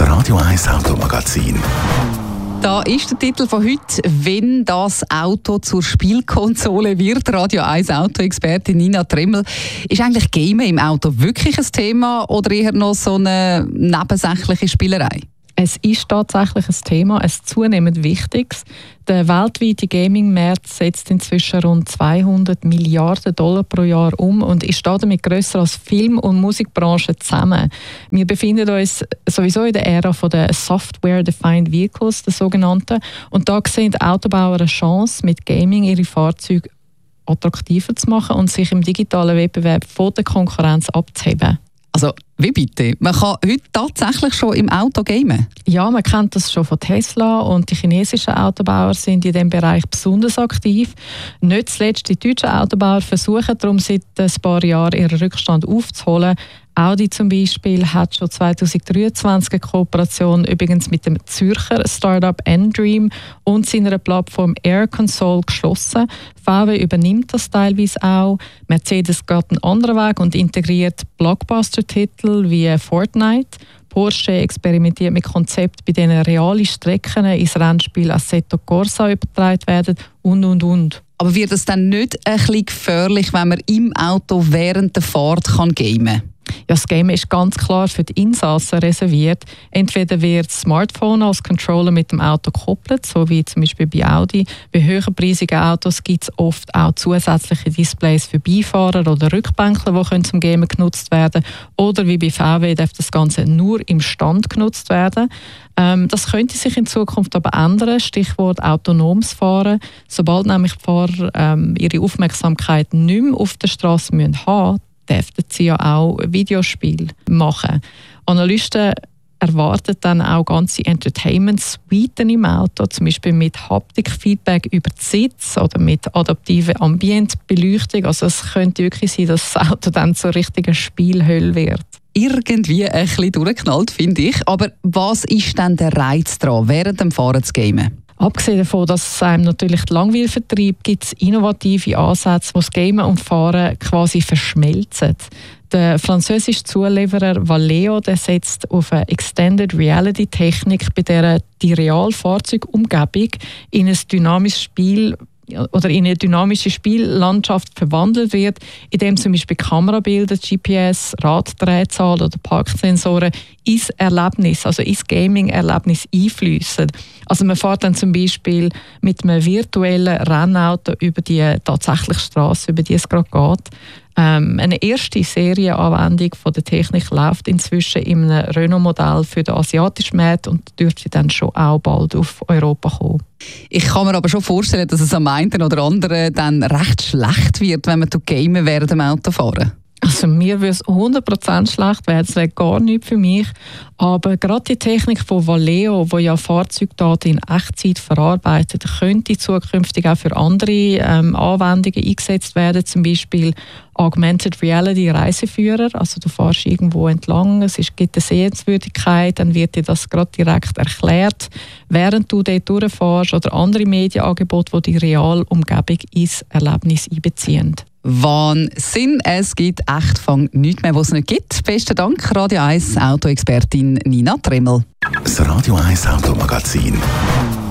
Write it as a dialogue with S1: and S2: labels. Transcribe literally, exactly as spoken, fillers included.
S1: Das Radio eins Automagazin.
S2: Da ist der Titel von heute, «Wenn das Auto zur Spielkonsole wird». Radio eins Auto-Expertin Nina Tremmel. Ist eigentlich Gamen im Auto wirklich ein Thema oder eher noch so eine nebensächliche Spielerei?
S3: Es ist tatsächlich ein Thema, ein zunehmend wichtiges. Der weltweite Gaming-Markt setzt inzwischen rund zweihundert Milliarden Dollar pro Jahr um und ist damit grösser als Film- und Musikbranche zusammen. Wir befinden uns sowieso in der Ära der Software-Defined Vehicles, der sogenannten. Und da sehen die Autobauer eine Chance, mit Gaming ihre Fahrzeuge attraktiver zu machen und sich im digitalen Wettbewerb von der Konkurrenz abzuheben.
S2: Also, wie bitte? Man kann heute tatsächlich schon im Auto gamen?
S3: Ja, man kennt das schon von Tesla und die chinesischen Autobauer sind in diesem Bereich besonders aktiv. Nicht zuletzt die deutschen Autobauer versuchen darum seit ein paar Jahren ihren Rückstand aufzuholen. Audi zum Beispiel hat schon zwanzig dreiundzwanzig eine Kooperation übrigens mit dem Zürcher Startup N-Dream und seiner Plattform Air Console geschlossen. V W übernimmt das teilweise auch. Mercedes geht einen anderen Weg und integriert Blockbuster-Titel wie Fortnite. Porsche experimentiert mit Konzepten, bei denen reale Strecken ins Rennspiel Assetto Corsa übertragen werden und, und, und.
S2: Aber wird es dann nicht ein bisschen gefährlich, wenn man im Auto während der Fahrt kann gamen kann?
S3: Ja, das Game ist ganz klar für die Insassen reserviert. Entweder wird das Smartphone als Controller mit dem Auto gekoppelt, so wie zum Beispiel bei Audi. Bei höherpreisigen Autos gibt es oft auch zusätzliche Displays für Beifahrer oder Rückbänkler, die zum Gamen genutzt werden können. Oder wie bei V W darf das Ganze nur im Stand genutzt werden. Ähm, das könnte sich in Zukunft aber ändern. Stichwort autonomes Fahren. Sobald nämlich die Fahrer ähm, ihre Aufmerksamkeit nicht mehr auf der Straße haben müssen, dürften sie ja auch Videospiele machen. Analysten erwarten dann auch ganze Entertainment-Suiten im Auto, zum Beispiel mit Haptik-Feedback über den Sitz oder mit adaptiver Ambientbeleuchtung. Also es könnte wirklich sein, dass das Auto dann zur richtigen Spielhölle wird.
S2: Irgendwie ein bisschen durchgeknallt, finde ich. Aber was ist denn der Reiz daran, während dem Fahren zu gamen?
S3: Abgesehen davon, dass es einem natürlich die Langweil vertreibt, gibt es innovative Ansätze, die das Gamen und Fahren quasi verschmelzen. Der französische Zulieferer Valeo der setzt auf eine Extended Reality Technik, bei der die Realfahrzeugumgebung in ein dynamisches Spiel oder in eine dynamische Spiellandschaft verwandelt wird, indem zum Beispiel Kamerabilder, G P S, Raddrehzahl oder Parksensoren ins Erlebnis, also ins Gaming-Erlebnis einfließen. Also man fährt dann zum Beispiel mit einem virtuellen Rennauto über die tatsächliche Straße, über die es gerade geht. Ähm, eine erste Serienanwendung von der Technik läuft inzwischen in einem Renault-Modell für den asiatischen Markt und dürfte dann schon auch bald auf Europa kommen.
S2: Ich kann mir aber schon vorstellen, dass es am einen oder anderen dann recht schlecht wird, wenn man gamen während dem Autofahren.
S3: Also mir würde es hundert Prozent schlecht werden, das wäre gar nichts für mich. Aber gerade die Technik von Valeo, die ja Fahrzeugdaten in Echtzeit verarbeitet, könnte zukünftig auch für andere ähm, Anwendungen eingesetzt werden, zum Beispiel Augmented Reality Reiseführer. Also du fährst irgendwo entlang, es gibt eine Sehenswürdigkeit, dann wird dir das gerade direkt erklärt, während du dort durchfährst, oder andere Medienangebote, die die reale Umgebung ins Erlebnis einbeziehen.
S2: Wahnsinn, es gibt echt fang nichts mehr, was es nicht gibt. Besten Dank, Radio eins Auto-Expertin Nina Tremmel.
S1: Das Radio eins Automagazin.